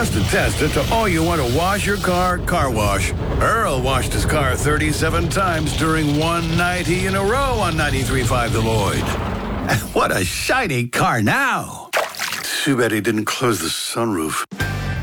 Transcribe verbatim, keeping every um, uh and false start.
Just attest it to all you want to wash your car car wash. Earl washed his car thirty-seven times during one ninety in a row on ninety-three point five The Lloyd. And what a shiny car now. Too bad he didn't close the sunroof.